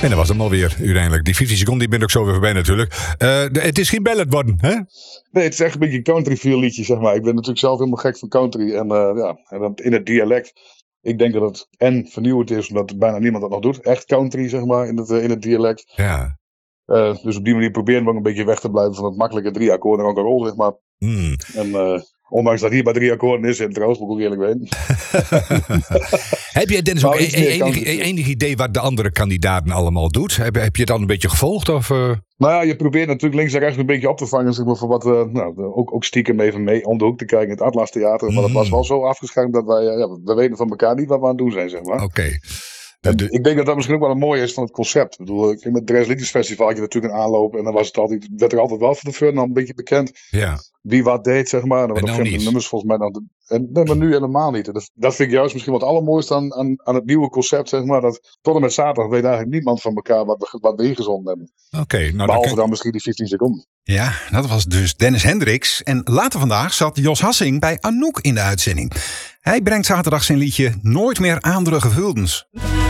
En dat was hem alweer, uiteindelijk. Die 15 seconden, die ben ik ook zo weer voorbij natuurlijk. Het is geen ballad worden, hè? Nee, het is echt een beetje een country feel liedje, zeg maar. Ik ben natuurlijk zelf helemaal gek van country. En dan in het dialect. Ik denk dat het vernieuwend is, omdat bijna niemand dat nog doet. Echt country, zeg maar, in het dialect. Ja. Dus op die manier proberen we ook een beetje weg te blijven van het makkelijke 3 akkoorden rock and roll, zeg maar. En ondanks dat hier maar 3 akkoorden is, en trouwens, moet ik ook eerlijk weten. Heb jij, Dennis, ook enig idee wat de andere kandidaten allemaal doet? Heb je het dan een beetje gevolgd? Of? Nou ja, je probeert natuurlijk links en rechts een beetje op te vangen, zeg maar, voor wat ook stiekem even mee om de hoek te kijken in het Atlas Theater. Maar dat was wel zo afgeschermd dat wij, we weten van elkaar niet wat we aan het doen zijn, zeg maar. Oké. Ik denk dat dat misschien ook wel een mooie is van het concept. Ik bedoel, met het Dres Liedjesfestival had je natuurlijk een aanloop. En dan werd er altijd wel van de fun al een beetje bekend. Ja. Wie wat deed, zeg maar. En dan nou de nummers volgens mij dan. Nee, maar nu helemaal niet. Dat vind ik juist misschien wat allermooiste aan het nieuwe concept, zeg maar. Dat tot en met zaterdag weet eigenlijk niemand van elkaar wat we ingezonden hebben. Oké. Nou, behalve dan misschien die 15 seconden. Ja, dat was dus Dennis Hendricks. En later vandaag zat Jos Hassing bij Anouk in de uitzending. Hij brengt zaterdag zijn liedje Nooit meer Andere Gevuldens.